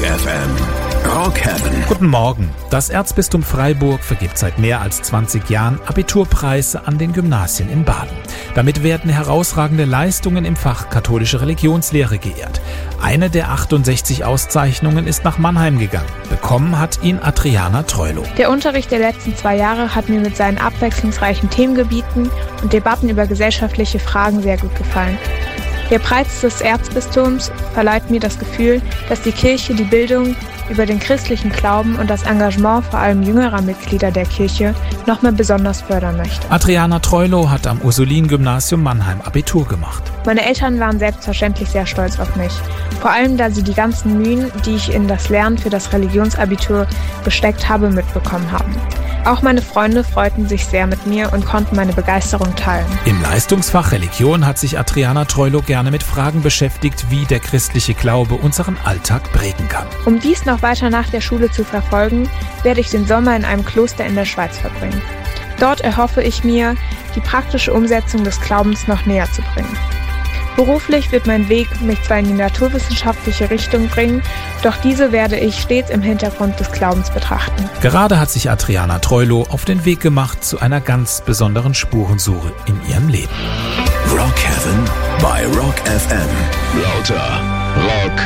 FM. Rock Heaven. Guten Morgen. Das Erzbistum Freiburg vergibt seit mehr als 20 Jahren Abiturpreise an den Gymnasien in Baden. Damit werden herausragende Leistungen im Fach katholische Religionslehre geehrt. Eine der 68 Auszeichnungen ist nach Mannheim gegangen. Bekommen hat ihn Adriana Troilo. Der Unterricht der letzten 2 Jahre hat mir mit seinen abwechslungsreichen Themengebieten und Debatten über gesellschaftliche Fragen sehr gut gefallen. Der Preis des Erzbistums verleiht mir das Gefühl, dass die Kirche die Bildung über den christlichen Glauben und das Engagement vor allem jüngerer Mitglieder der Kirche noch mehr besonders fördern möchte. Adriana Troilo hat am Ursulin-Gymnasium Mannheim Abitur gemacht. Meine Eltern waren selbstverständlich sehr stolz auf mich. Vor allem, da sie die ganzen Mühen, die ich in das Lernen für das Religionsabitur gesteckt habe, mitbekommen haben. Auch meine Freunde freuten sich sehr mit mir und konnten meine Begeisterung teilen. Im Leistungsfach Religion hat sich Adriana Troilo gerne mit Fragen beschäftigt, wie der christliche Glaube unseren Alltag prägen kann. Um dies noch weiter nach der Schule zu verfolgen, werde ich den Sommer in einem Kloster in der Schweiz verbringen. Dort erhoffe ich mir, die praktische Umsetzung des Glaubens noch näher zu bringen. Beruflich wird mein Weg mich zwar in die naturwissenschaftliche Richtung bringen, doch diese werde ich stets im Hintergrund des Glaubens betrachten. Gerade hat sich Adriana Troilo auf den Weg gemacht zu einer ganz besonderen Spurensuche in ihrem Leben. Rock Heaven bei Rock FM. Lauter Rock